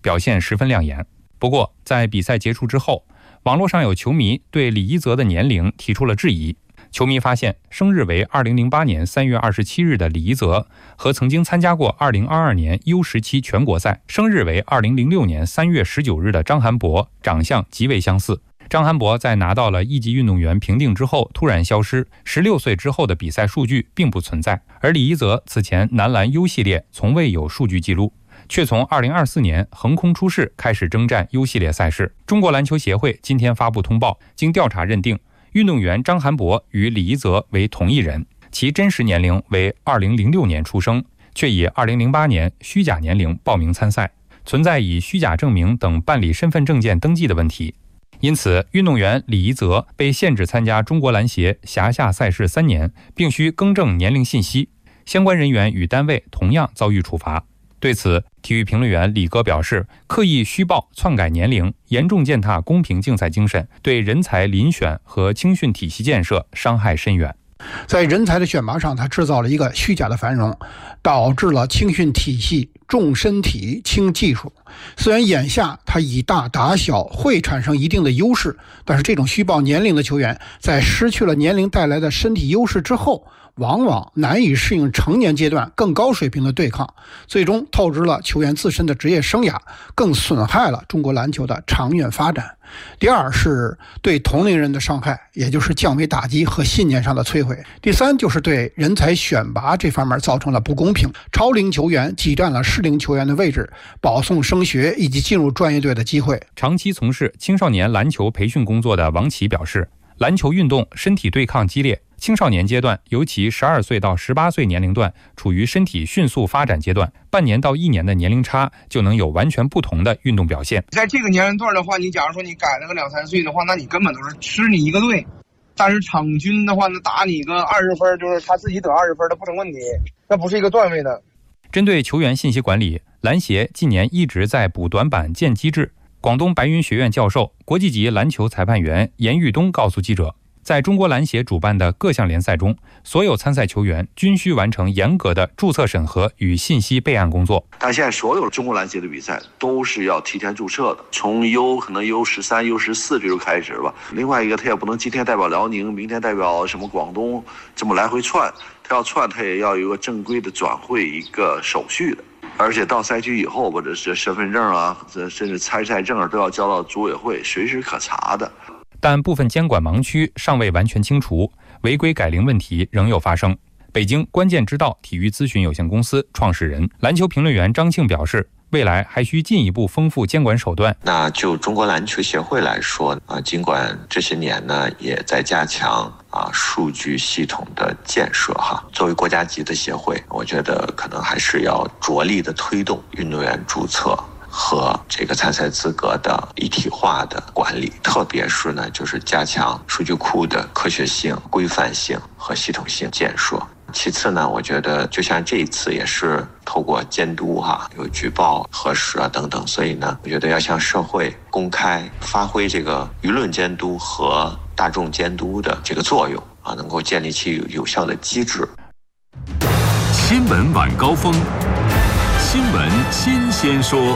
表现十分亮眼。不过，在比赛结束之后，网络上有球迷对李一泽的年龄提出了质疑。球迷发现，生日为2008年3月27日的李一泽和曾经参加过2022年 U17 全国赛，生日为2006年3月19日的张涵博长相极为相似。张涵博在拿到了一级运动员评定之后突然消失，16岁之后的比赛数据并不存在。而李一泽此前男篮 U 系列从未有数据记录，却从2024年横空出世开始征战 U 系列赛事。中国篮球协会今天发布通报，经调查认定，运动员张涵博与李一泽为同一人，其真实年龄为2006年出生，却以2008年虚假年龄报名参赛，存在以虚假证明等办理身份证件登记的问题。因此，运动员李一泽被限制参加中国篮协辖下赛事3年，并需更正年龄信息，相关人员与单位同样遭遇处罚。对此，体育评论员李哥表示，刻意虚报篡改年龄，严重践踏公平竞赛精神，对人才遴选和青训体系建设伤害深远。 在人才的选拔上，他制造了一个虚假的繁荣，导致了青训体系重身体轻技术。虽然眼下他以大打小会产生一定的优势，但是这种虚报年龄的球员在失去了年龄带来的身体优势之后，往往难以适应成年阶段更高水平的对抗，最终透支了球员自身的职业生涯，更损害了中国篮球的长远发展。第二是对同龄人的伤害，也就是降维打击和信念上的摧毁。第三就是对人才选拔这方面造成了不公平，超龄球员挤占了适龄球员的位置，保送升学以及进入专业队的机会。 长期从事青少年篮球培训工作的王琦表示，篮球运动身体对抗激烈，青少年阶段，尤其12岁到18岁年龄段处于身体迅速发展阶段，半年到1年的年龄差就能有完全不同的运动表现。 在这个年龄段的话，你假如说你改了个2-3岁的话，那你根本都是吃你一个队。但是场均的话呢，打你个20分，就是他自己得20分的不成问题，那不是一个段位的。 针对球员信息管理，篮协近年一直在补短板建机制。广东白云学院教授、国际级篮球裁判员严玉东告诉记者，在中国篮协主办的各项联赛中，所有参赛球员均需完成严格的注册审核与信息备案工作。 但现在所有中国篮协的比赛都是要提前注册的，从可能 U13、U14 这就开始吧。另外一个，他也不能今天代表辽宁，明天代表什么广东，这么来回窜。他要窜，他也要有一个正规的转会一个手续的。而且到赛区以后，或者是身份证啊，甚至参赛证都要交到组委会，随时可查的。 但部分监管盲区尚未完全清除，违规改龄问题仍有发生。北京关键之道体育咨询有限公司创始人、篮球评论员张庆表示，未来还需进一步丰富监管手段。 那就中国篮球协会来说尽管这些年呢也在加强数据系统的建设作为国家级的协会，我觉得可能还是要着力的推动运动员注册和这个参赛资格的一体化的管理，特别是呢就是加强数据库的科学性、规范性和系统性建设。其次呢，我觉得就像这一次也是透过监督有举报核实等等，所以呢我觉得要向社会公开发挥这个舆论监督和大众监督的这个作用能够建立起有效的机制。 新闻晚高峰，新闻新鲜说。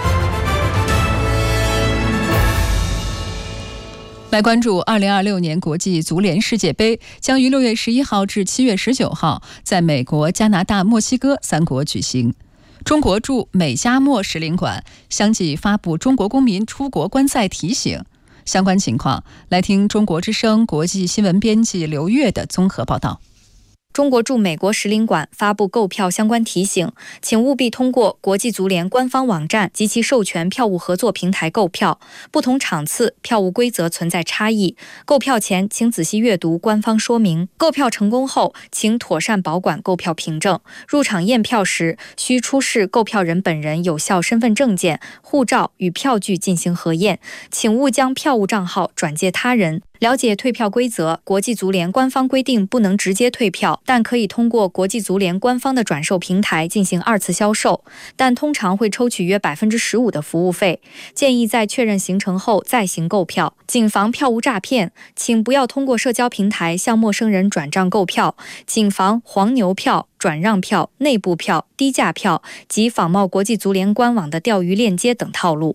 来关注2026年国际足联世界杯，将于6月11号至7月19号在美国、加拿大、墨西哥3国举行。中国驻美加墨使领馆相继发布中国公民出国观赛提醒。相关情况，来听中国之声国际新闻编辑刘越的综合报道。 中国驻美国使领馆发布购票相关提醒，请务必通过国际足联官方网站及其授权票务合作平台购票。不同场次票务规则存在差异，购票前请仔细阅读官方说明。购票成功后，请妥善保管购票凭证。入场验票时，需出示购票人本人有效身份证件、护照与票据进行核验，请勿将票务账号转借他人。了解退票规则，国际足联官方规定不能直接退票，但可以通过国际足联官方的转售平台进行2次销售，但通常会抽取约15%的服务费。建议在确认行程后再行购票。谨防票务诈骗，请不要通过社交平台向陌生人转账购票，谨防黄牛票、转让票、内部票、低价票及仿冒国际足联官网的钓鱼链接等套路。